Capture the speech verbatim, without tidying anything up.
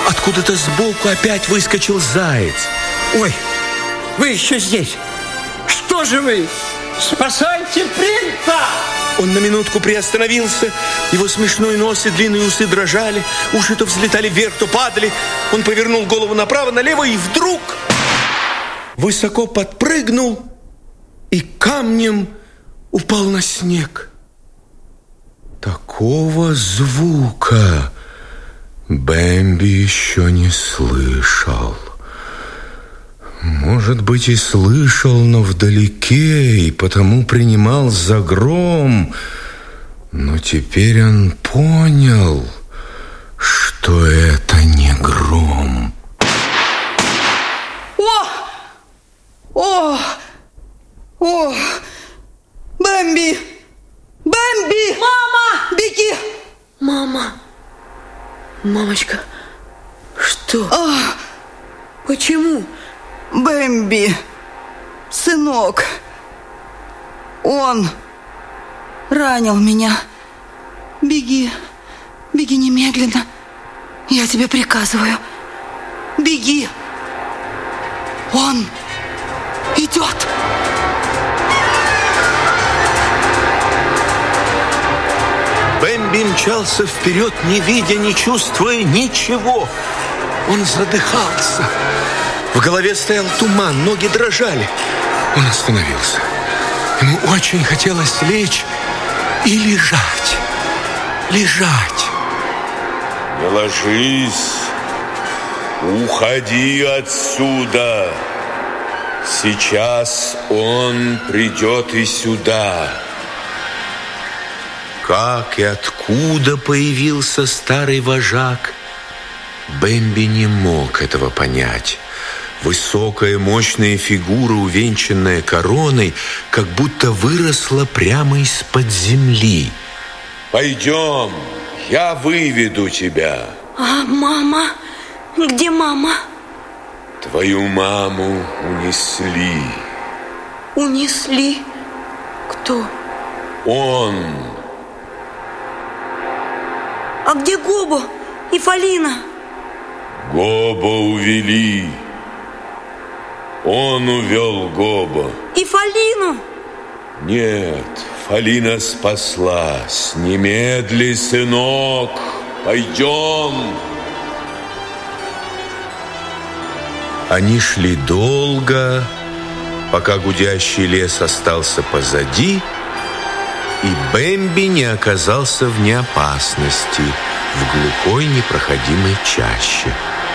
Откуда-то сбоку опять выскочил заяц. Ой, вы еще здесь. Что же вы? Спасайте принца! Он на минутку приостановился. Его смешной нос и длинные усы дрожали. Уши то взлетали вверх, то падали. Он повернул голову направо, налево и вдруг высоко подпрыгнул и камнем упал на снег. Такого звука Бэмби еще не слышал. Может быть, и слышал, но вдалеке, и потому принимал за гром. Но теперь он понял, что это не гром. О! О! О! Бэмби! Бэмби! Мама! Беги! Мама! Мамочка, что? А! Почему? Бэмби, сынок, он ранил меня. Беги, беги немедленно. Я тебе приказываю. Беги. Он идет. Бэмби мчался вперед, не видя, не чувствуя ничего. Он задыхался. В голове стоял туман, ноги дрожали. Он остановился. Ему очень хотелось лечь и лежать. Лежать. Не ложись. Уходи отсюда. Сейчас он придет и сюда. Как и откуда появился старый вожак, Бэмби не мог этого понять. Высокая, мощная фигура, увенчанная короной, как будто выросла прямо из-под земли. Пойдем, я выведу тебя. А мама? Где мама? Твою маму унесли. Унесли? Кто? Он. А где Гобо и Фалина? Гобо увели. Он увел Гобо. И Фалину? Нет, Фалина спаслась. Немедли, сынок. Пойдем. Они шли долго, пока гудящий лес остался позади, и Бэмби не оказался вне опасности в глухой непроходимой чаще.